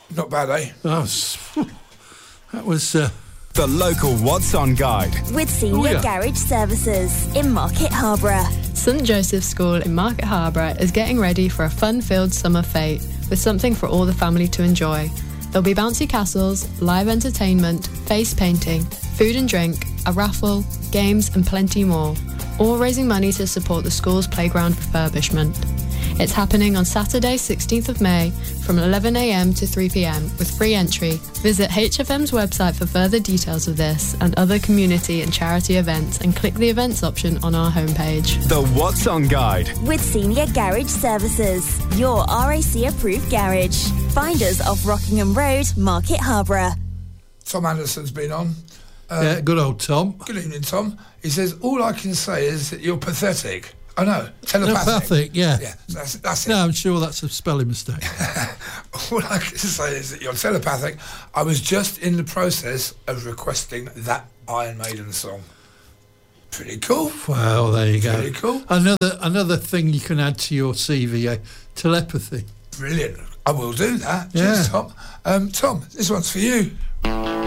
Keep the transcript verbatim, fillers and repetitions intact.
Not bad, eh? That was... That was uh... The local What's On guide. With Senior oh, yeah. Garage Services in Market Harborough. St Joseph's School in Market Harborough is getting ready for a fun-filled summer fete with something for all the family to enjoy. There'll be bouncy castles, live entertainment, face painting, food and drink, a raffle, games and plenty more, all raising money to support the school's playground refurbishment. It's happening on Saturday, sixteenth of May from eleven a m to three p m with free entry. Visit H F M's website for further details of this and other community and charity events and click the events option on our homepage. The What's On guide. With Senior Garage Services, your R A C approved garage. Find us off Rockingham Road, Market Harborough. Tom Anderson's been on. Um, yeah, good old Tom. Good evening, Tom. He says, all I can say is that you're pathetic. I know, telepathic. Telepathic, yeah. Yeah, that's, that's it. No, I'm sure that's a spelling mistake. All I can say is that you're telepathic. I was just in the process of requesting that Iron Maiden song. Pretty cool. Well, there you go. Pretty cool. Another another thing you can add to your C V, uh, telepathy. Brilliant. I will do that. Yeah. Cheers, Tom. Um, Tom, this one's for you.